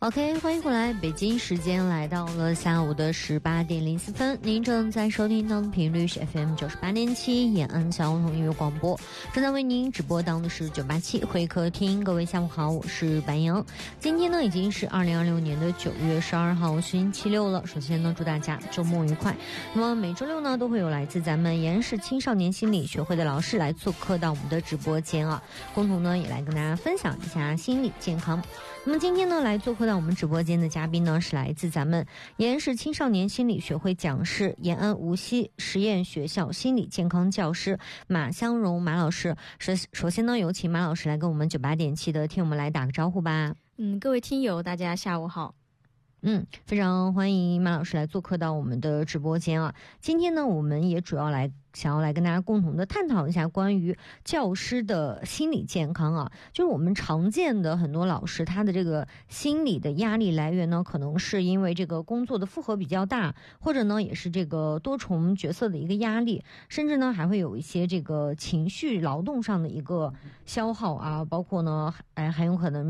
OK， 欢迎回来，北京时间来到了下午的18点04分，您正在收听到的频率是 FM 98.7延安交通音乐广播，正在为您直播到的是987会客厅。各位下午好，我是白杨。今天呢已经是2026年的9月12号星期六了，首先呢祝大家周末愉快。那么每周六呢都会有来自咱们延安市青少年心理学会的老师来做客到我们的直播间啊，共同呢也来跟大家分享一下心理健康。那么今天呢来做客到我们直播间的嘉宾呢是来自咱们延安市青少年心理学会讲师、延安无锡实验学校心理健康教师马香蓉马老师。首先呢有请马老师来跟我们98.7的听友们来打个招呼吧。 各位听友大家下午好。 非常欢迎马老师来做客到我们的直播间啊。今天呢我们也主要想要来跟大家共同的探讨一下关于教师的心理健康啊，就是我们常见的很多老师他的这个心理的压力来源呢，可能是因为这个工作的负荷比较大，或者呢也是这个多重角色的一个压力，甚至呢还会有一些这个情绪劳动上的一个消耗啊，包括呢还有可能